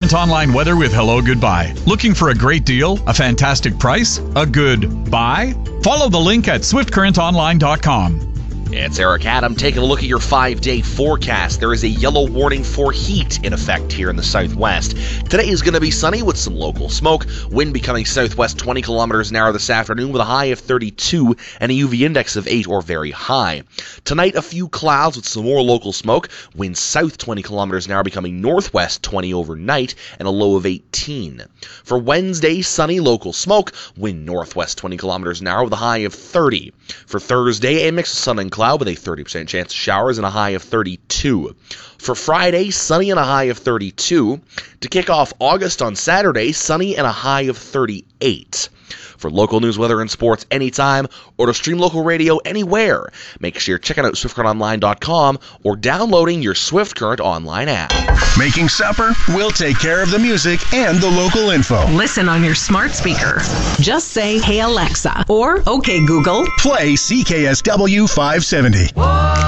Current online weather with Hello Goodbye. Looking for a great deal? A fantastic price? A good buy? Follow the link at swiftcurrentonline.com. It's Eric Adam taking a look at your 5-day forecast. There is a yellow warning for heat in effect here in the southwest. Today is going to be sunny with some local smoke. Wind becoming southwest 20 kilometers an hour this afternoon with a high of 32 and a UV index of 8 or very high. Tonight, a few clouds with some more local smoke. Wind south 20 kilometers an hour becoming northwest 20 overnight and a low of 18. For Wednesday, sunny local smoke. Wind northwest 20 kilometers an hour with a high of 30. For Thursday, a mix of sun and cloud with a 30% chance of showers and a high of 32. For Friday, sunny and a high of 32. To kick off August on Saturday, sunny and a high of 38. For local news, weather, and sports anytime, or to stream local radio anywhere, make sure you're checking out SwiftCurrentOnline.com or downloading your Swift Current Online app. Making supper? We'll take care of the music and the local info. Listen on your smart speaker. Just say, "Hey Alexa," or "Okay Google." Play CKSW 570.